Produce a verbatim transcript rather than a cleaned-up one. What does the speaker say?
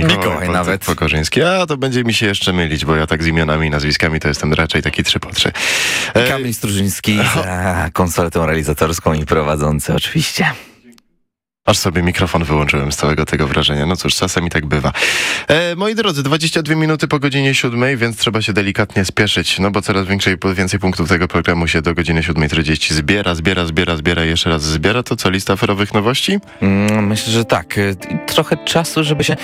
Mikołaj po, nawet. Pokorzyński. A to będzie mi się jeszcze mylić, bo ja tak z imionami i nazwiskami to jestem raczej taki trzy po trzy. E... Kamil Strużyński za konsoletą realizatorską i prowadzący oczywiście. Aż sobie mikrofon wyłączyłem z całego tego wrażenia. No cóż, czasem i tak bywa. E, moi drodzy, dwadzieścia dwie minuty po godzinie siódmej, więc trzeba się delikatnie spieszyć, no bo coraz większej, więcej punktów tego programu się do godziny siódmej trzydzieści zbiera, zbiera, zbiera, zbiera i jeszcze raz zbiera. To co, lista aferowych nowości? Mm, myślę, że tak. Trochę czasu, żeby się